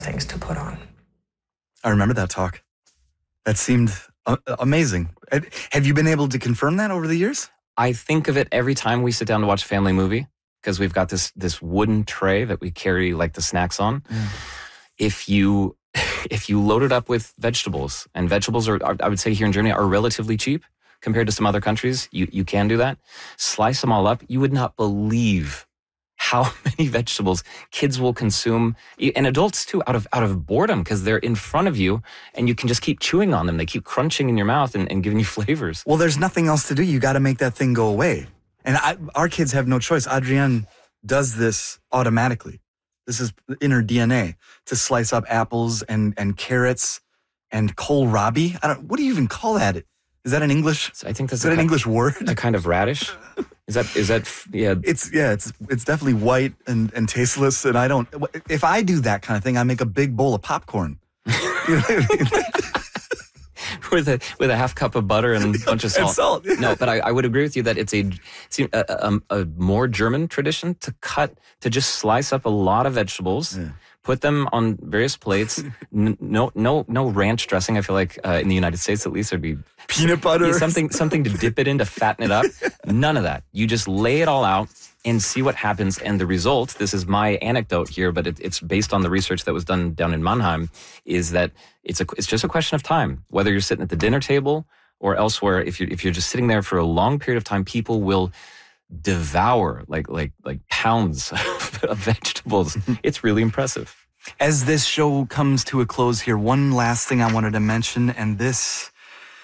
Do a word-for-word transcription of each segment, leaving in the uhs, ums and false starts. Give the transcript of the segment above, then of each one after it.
things to put on. I remember that talk. That seemed uh, amazing. Have you been able to confirm that over the years? I think of it every time we sit down to watch a family movie, because we've got this this wooden tray that we carry like the snacks on. Mm. If you if you load it up with vegetables, and vegetables are, I would say here in Germany, are relatively cheap compared to some other countries, you, you can do that. Slice them all up. You would not believe how many vegetables kids will consume, and adults too, out of out of boredom, because they're in front of you and you can just keep chewing on them. They keep crunching in your mouth and, and giving you flavors. Well, there's nothing else to do. You got to make that thing go away. And I, our kids have no choice. Adrienne does this automatically. This is in her D N A, to slice up apples and, and carrots and kohlrabi. I don't. What do you even call that? Is that an English? I think that's is that an kind, English word. A kind of radish. Is that is that yeah? It's yeah. It's it's definitely white and, and tasteless. And I don't. If I do that kind of thing, I make a big bowl of popcorn. You know what I mean? with a with a half cup of butter and a bunch of salt. And salt yeah. No, but I, I would agree with you that it's a it's a, a, a more German tradition to cut to just slice up a lot of vegetables. Yeah. Put them on various plates. N- no, no, no ranch dressing. I feel like uh, in the United States, at least, there'd be peanut butter, yeah, something, something to dip it in to fatten it up. None of that. You just lay it all out and see what happens. And the result, this is my anecdote here, but it, it's based on the research that was done down in Mannheim, is that it's a, it's just a question of time. Whether you're sitting at the dinner table or elsewhere, if you're if you're just sitting there for a long period of time, people will devour like like like pounds of vegetables. It's really impressive. As this show comes to a close here, one last thing I wanted to mention, and this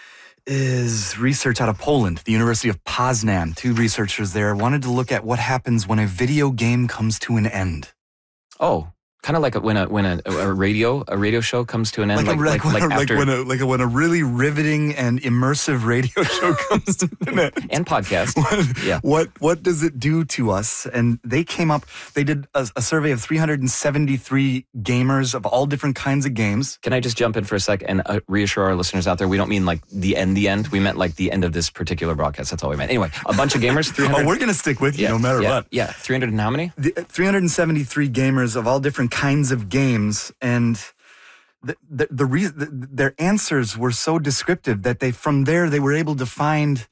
is research out of Poland, the University of Poznan. Two researchers there wanted to look at what happens when a video game comes to an end. Oh. Kind of like a, when a when a, a radio a radio show comes to an end, like like a, like, like, like, like after when a like a, when a really riveting and immersive radio show comes to an end. And podcast. What, yeah. What what does it do to us? And they came up. They did a, a survey of three hundred seventy-three gamers of all different kinds of games. Can I just jump in for a sec and uh, reassure our listeners out there? We don't mean like the end, the end. We meant like the end of this particular broadcast. That's all we meant. Anyway, a bunch of gamers. three hundred Oh, we're gonna stick with you yeah, no matter yeah, what. Yeah, three hundred and how many? The, three hundred seventy-three gamers of all different kinds of games. And the the, the, re- the their answers were so descriptive that they from there they were able to find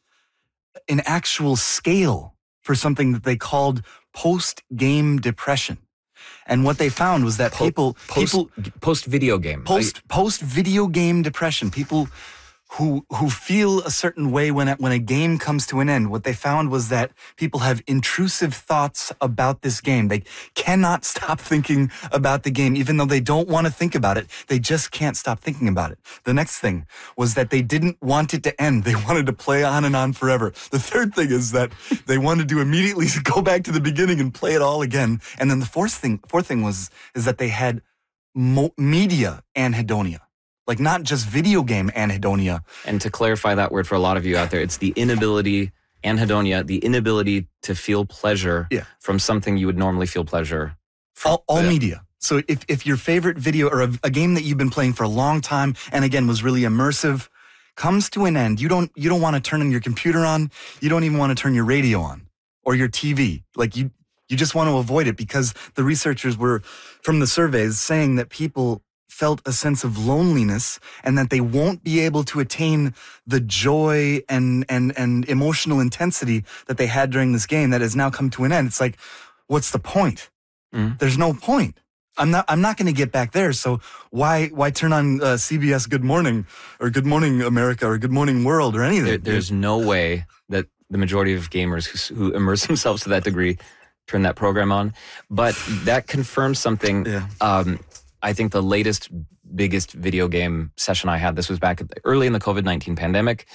an actual scale for something that they called post-game depression. And what they found was that po- people post, people post video game post I, post video game depression, people who who feel a certain way when when a game comes to an end. What they found was that people have intrusive thoughts about this game. They cannot stop thinking about the game, even though they don't want to think about it. They just can't stop thinking about it. The next thing was that they didn't want it to end. They wanted to play on and on forever. The third thing is that they wanted to immediately go back to the beginning and play it all again. And then the fourth thing, fourth thing was is that they had mo- media anhedonia. Like not just video game anhedonia. And to clarify that word for a lot of you out there, it's the inability, anhedonia, the inability to feel pleasure yeah. from something you would normally feel pleasure from. All, all yeah. media. So if, if your favorite video or a, a game that you've been playing for a long time and again was really immersive comes to an end, you don't you don't want to turn your computer on, you don't even want to turn your radio on or your T V. Like you you just want to avoid it because the researchers were from the surveys saying that people felt a sense of loneliness and that they won't be able to attain the joy and, and, and emotional intensity that they had during this game that has now come to an end. It's like, what's the point? Mm. There's no point. I'm not, I'm not going to get back there. So why, why turn on uh, C B S Good Morning or Good Morning America or Good Morning World or anything? There, there's no way that the majority of gamers who, who immerse themselves to that degree turn that program on. But that confirms something. Yeah. Um, I think the latest, biggest video game session I had, this was back early in the covid nineteen pandemic,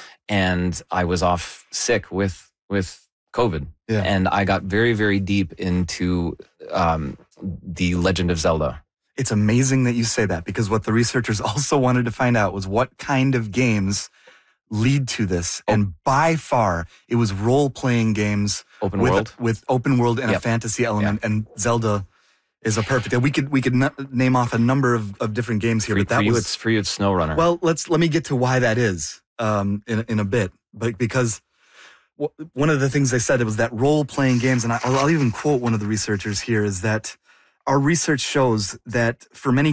and I was off sick with with COVID. Yeah. And I got very, very deep into um, The Legend of Zelda. It's amazing that you say that because what the researchers also wanted to find out was what kind of games lead to this. Oh. And by far, it was role-playing games. Open with, world. With open world and yep. a fantasy element. Yep. And Zelda is a perfect. We could we could n- name off a number of, of different games here, for, but that for you was it's for you. It's SnowRunner. Well, let's let me get to why that is um, in in a bit, but because w- one of the things they said it was that role playing games, and I, I'll, I'll even quote one of the researchers here is that our research shows that for many